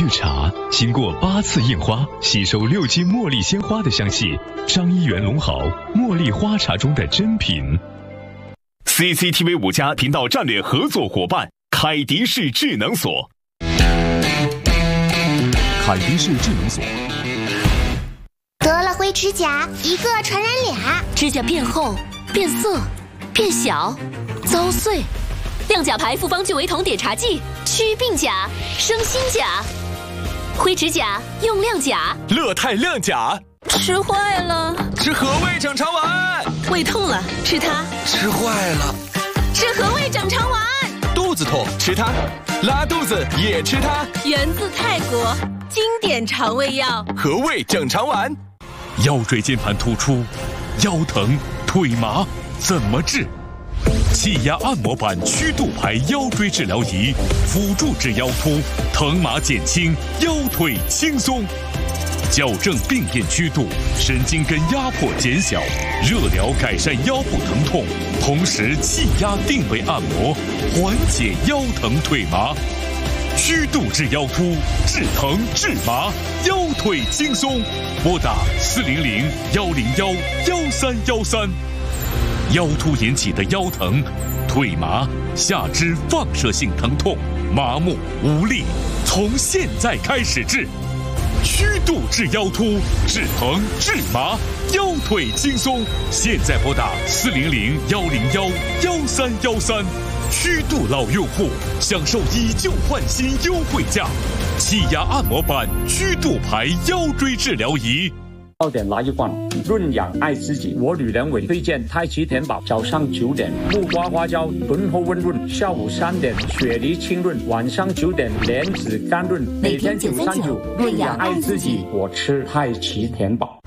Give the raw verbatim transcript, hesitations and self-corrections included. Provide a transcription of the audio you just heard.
绿茶经过八次印花，吸收六斤茉莉鲜花的香气，张一元龙好茉莉花茶中的珍品。 C C T V 五家频道战略合作伙伴凯迪士智能锁。 凯迪士智能锁。 得了灰指甲，一个传染俩， 指甲变厚、变色、变小、遭碎。亮甲牌复方聚维酮碘茶剂，祛病甲，生新甲。灰指甲用亮甲， 乐泰亮甲。 吃坏了， 吃和味整肠丸。 胃痛了，吃它。 吃坏了， 吃和味整肠丸。 肚子痛，吃它。拉肚子也吃它。 源自泰国，经典肠胃药， 和味整肠丸。 腰椎间盘突出，腰疼、腿麻怎么治？气压按摩板曲度牌腰椎治疗仪，辅助治腰突，疼麻减轻，腰腿轻松。矫正病变曲度，神经根压迫减小，热疗改善腰部疼痛，同时气压定位按摩，缓解腰疼腿麻。曲度治腰突，治疼治麻，腰腿轻松。拨打四零零幺零幺幺三幺三。腰突引起的腰疼、腿麻、下肢放射性疼痛、麻木无力，从现在开始治。曲度治腰突，治疼治麻，腰腿轻松。现在拨打四零零幺零幺幺三幺三。曲度老用户享受以旧换新优惠价，气压按摩板曲度牌腰椎治疗仪。 到点来一罐，润养爱自己。我吕良伟推荐太极田宝，早上九点木瓜花椒敦厚温润，下午三点雪梨清润，晚上九点莲子甘润，每天九三九润养爱自己。我吃太极田宝。